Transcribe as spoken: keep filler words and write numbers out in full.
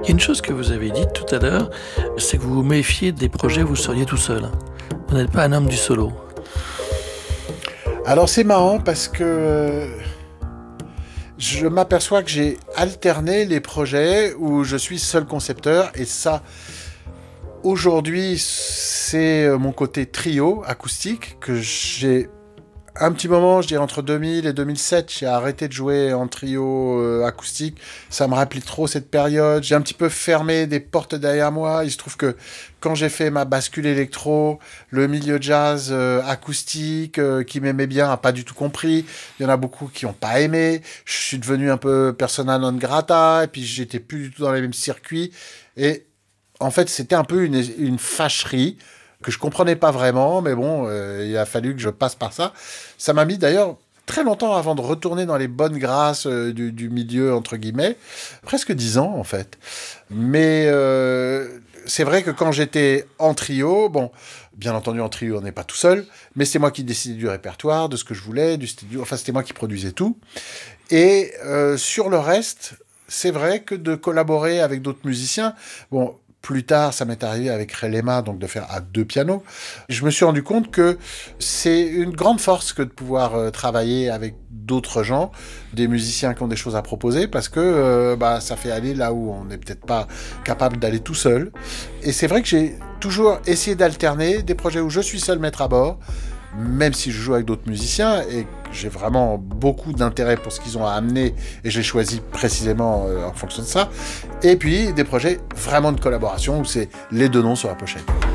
Il y a une chose que vous avez dite tout à l'heure, c'est que vous vous méfiez des projets où vous seriez tout seul. Vous n'êtes pas un homme du solo. Alors c'est marrant parce que je m'aperçois que j'ai alterné les projets où je suis seul concepteur et ça, aujourd'hui, c'est mon côté trio acoustique que j'ai un petit moment, je dirais entre deux mille et deux mille sept, j'ai arrêté de jouer en trio euh, acoustique. Ça me rappelait trop cette période. J'ai un petit peu fermé des portes derrière moi. Il se trouve que quand j'ai fait ma bascule électro, le milieu jazz euh, acoustique euh, qui m'aimait bien a pas du tout compris. Il y en a beaucoup qui ont pas aimé. Je suis devenu un peu persona non grata et puis j'étais plus du tout dans les mêmes circuits. Et en fait, c'était un peu une, une fâcherie que je comprenais pas vraiment, mais bon, euh, il a fallu que je passe par ça. Ça m'a mis d'ailleurs très longtemps avant de retourner dans les bonnes grâces euh, du, du milieu, entre guillemets, presque dix ans en fait. Mais euh, c'est vrai que quand j'étais en trio, bon, bien entendu en trio on n'est pas tout seul, mais c'est moi qui décidais du répertoire, de ce que je voulais, du studio, enfin c'était moi qui produisais tout. Et euh, sur le reste, c'est vrai que de collaborer avec d'autres musiciens, bon, plus tard, ça m'est arrivé avec Relema, donc de faire à deux pianos. Je me suis rendu compte que c'est une grande force que de pouvoir euh, travailler avec d'autres gens, des musiciens qui ont des choses à proposer, parce que euh, bah, ça fait aller là où on n'est peut-être pas capable d'aller tout seul. Et c'est vrai que j'ai toujours essayé d'alterner des projets où je suis seul maître à bord, même si je joue avec d'autres musiciens et que j'ai vraiment beaucoup d'intérêt pour ce qu'ils ont à amener et je les choisis précisément euh, en fonction de ça. Et puis des projets vraiment de collaboration où c'est les deux noms sur la pochette.